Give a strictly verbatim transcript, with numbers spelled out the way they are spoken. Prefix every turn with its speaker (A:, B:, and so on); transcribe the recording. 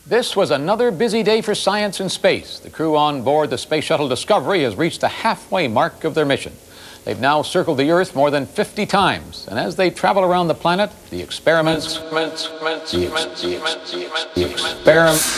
A: This was another busy day for science and space. The crew on board the Space Shuttle Discovery has reached the halfway mark of their mission. They've now circled the Earth more than fifty times, and as they travel around the planet, the experiments, the experiments